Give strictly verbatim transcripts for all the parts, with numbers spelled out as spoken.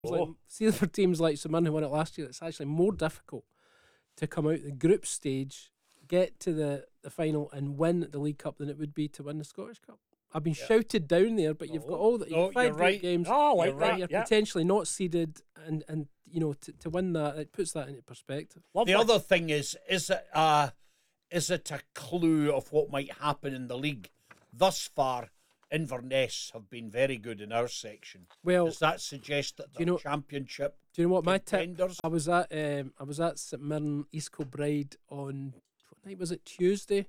Like, see for teams like St Mirren who won it last year, it's actually more difficult to come out the group stage, get to the, the final and win the League Cup than it would be to win the Scottish Cup. I've been yeah. shouted down there, but you've got all the no, five right. games. Oh, like you're that. You're yeah. potentially not seeded, and, and you know to, to win that, it puts that into perspective. Lovely. The other thing is, is it uh, is it a clue of what might happen in the league? Thus far, Inverness have been very good in our section. Well, does that suggest that the you know, championship? Do you know what my contenders? tip? I was at um, I was at St Mirren East Kilbride on what night was it? Tuesday.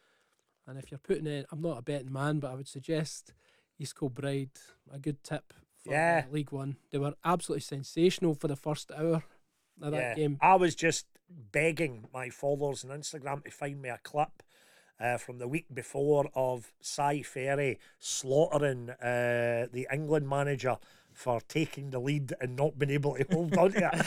And if you're putting in, I'm not a betting man, but I would suggest East Kilbride a good tip for yeah. uh, League One. They were absolutely sensational for the first hour of that yeah. game. I was just begging my followers on Instagram to find me a clip Uh, from the week before of Cy Ferry slaughtering uh, the England manager for taking the lead and not being able to hold on to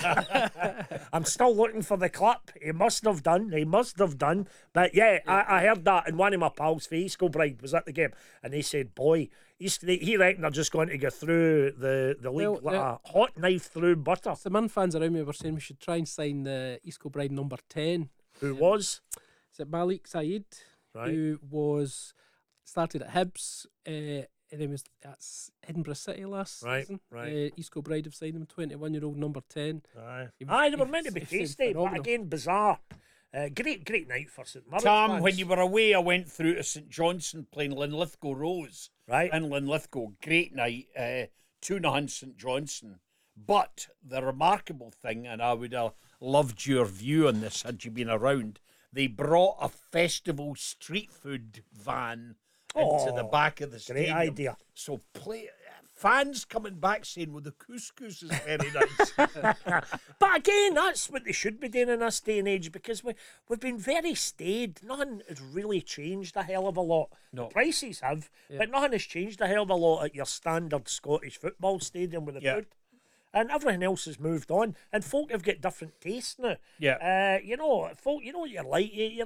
it. I'm still looking for the clip. He must have done. He must have done. But yeah, yeah. I, I heard that, and one of my pals for East Kilbride was at the game, and he said, boy, East, he reckoned they're just going to go through the, the league well, like uh, a hot knife through butter. Some Man fans around me were saying we should try and sign the East Kilbride number ten. Who um, was? Is it Malik Saeed? Right. Who was started at Hibs uh, and then was at Edinburgh City last right, season. Right. Uh, East Kilbride have signed him, twenty-one-year-old number ten. Aye, Aye they were meant to be tasty, but again, bizarre. Uh, great, great night for St Mirren. Tom, fans. when you were away, I went through to St Johnstone playing Linlithgow Rose. Right. In Linlithgow, great night. Uh, two nil St Johnstone. But the remarkable thing, and I would have loved your view on this had you been around, they brought a festival street food van oh, into the back of the stadium. Great idea. So play, fans coming back saying, well, the couscous is very nice. But again, that's what they should be doing in this day and age, because we, we've been very staid. Nothing has really changed a hell of a lot. No. The prices have, yeah. but nothing has changed a hell of a lot at your standard Scottish football stadium with the yeah. food. And everything else has moved on, and folk have got different tastes now. Yeah, uh, you know, folk, you know what you're like. You're